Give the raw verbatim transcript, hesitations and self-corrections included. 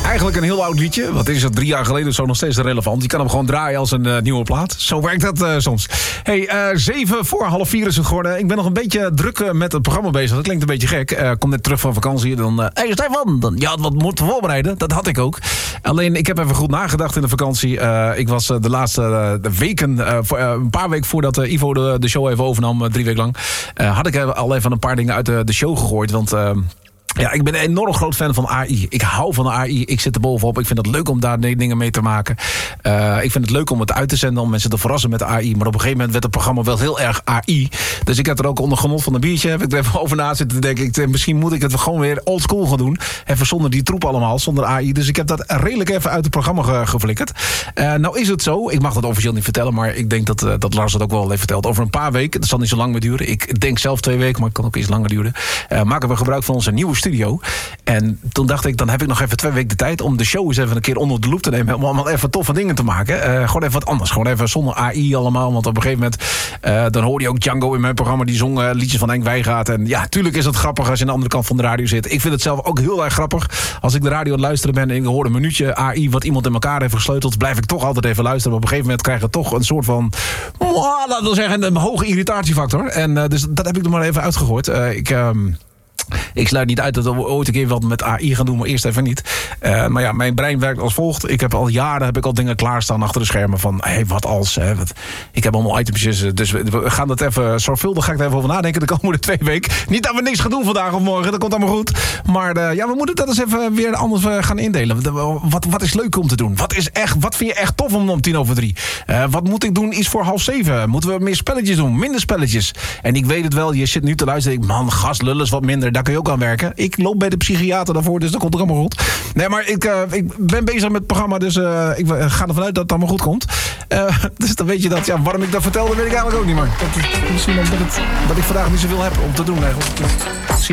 Eigenlijk een heel oud liedje. Wat is het? Drie jaar geleden zo nog steeds relevant. Je kan hem gewoon draaien als een uh, nieuwe plaat. Zo werkt dat uh, soms. Hey, uh, zeven voor half vier is het geworden. Ik ben nog een beetje druk uh, met het programma bezig. Dat klinkt een beetje gek. Uh, kom net terug van vakantie. Dan, uh, hey Stefan, dan, ja, wat moeten we voorbereiden? Dat had ik ook. Alleen, ik heb even goed nagedacht in de vakantie. Uh, ik was uh, de laatste uh, de weken, uh, voor, uh, een paar weken voordat uh, Ivo de, de show even overnam, uh, drie weken lang, uh, had ik uh, al even een paar dingen uit de, de show gegooid. Want Uh, Ja, ik ben een enorm groot fan van A I. Ik hou van de A I. Ik zit er bovenop. Ik vind het leuk om daar dingen mee te maken. Uh, ik vind het leuk om het uit te zenden, om mensen te verrassen met de A I. Maar op een gegeven moment werd het programma wel heel erg A I. Dus ik heb er ook onder genot van een biertje. Heb ik er even over na zitten te denken. Ik, misschien moet ik het gewoon weer old school gaan doen. Even zonder die troep allemaal, zonder A I. Dus ik heb dat redelijk even uit het programma ge, geflikkerd. Uh, nou is het zo. Ik mag dat officieel niet vertellen. Maar ik denk dat, uh, dat Lars het ook wel heeft verteld. Over een paar weken. Dat zal niet zo lang meer duren. Ik denk zelf twee weken, maar het kan ook iets langer duren. Uh, maken we gebruik van onze nieuwe studio. En toen dacht ik, dan heb ik nog even twee weken de tijd om de show eens even een keer onder de loep te nemen. Om allemaal even toffe dingen te maken. Uh, gewoon even wat anders. Gewoon even zonder A I allemaal. Want op een gegeven moment, uh, dan hoorde je ook Django in mijn programma. Die zong uh, liedjes van Henk Wijngaard. En ja, tuurlijk is het grappig als je aan de andere kant van de radio zit. Ik vind het zelf ook heel erg grappig. Als ik de radio aan het luisteren ben en ik hoor een minuutje A I wat iemand in elkaar heeft gesleuteld, blijf ik toch altijd even luisteren. Maar op een gegeven moment krijg je toch een soort van, oh, laten we zeggen, een hoge irritatiefactor. En uh, dus dat heb ik er maar even uitgegooid. Uh, ik Um, Ik sluit niet uit dat we ooit een keer wat met A I gaan doen, maar eerst even niet. Uh, maar ja, mijn brein werkt als volgt. Ik heb al jaren heb ik al dingen klaarstaan achter de schermen van, hé, hey, wat als, hè, wat, ik heb allemaal itemsjes, dus we, we gaan dat even zorgvuldig, ga ik er even over nadenken de komende twee weken. Niet dat we niks gaan doen vandaag of morgen, dat komt allemaal goed. Maar uh, ja, we moeten dat eens even weer anders uh, gaan indelen. Wat, wat is leuk om te doen? Wat, is echt, wat vind je echt tof om om tien over drie? Uh, wat moet ik doen? Iets voor half zeven? Moeten we meer spelletjes doen? Minder spelletjes? En ik weet het wel, je zit nu te luisteren. Ik, man, gas, lullen is wat minder. Daar kun je ook aan werken. Ik loop bij de psychiater daarvoor, dus dat komt ook allemaal goed. Nee, maar ik, uh, ik ben bezig met het programma, dus uh, ik ga ervan uit dat het allemaal goed komt. Uh, dus dan weet je dat, ja, waarom ik dat vertelde, weet ik eigenlijk ook niet meer. Dat is misschien omdat het, dat ik vandaag niet zoveel heb om te doen eigenlijk.